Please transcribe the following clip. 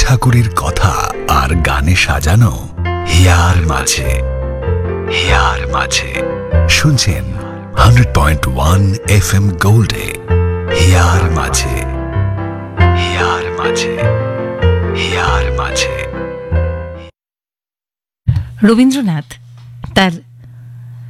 ঠাকুরের কথা আর গানে সাজানো হিয়ার মাঝে। হিয়ার মাঝে শুনছেন 100.1 FM গোল্ডে। হিয়ার মাঝে, হিয়ার মাঝে, হিয়ার মাঝে। রবীন্দ্রনাথ তার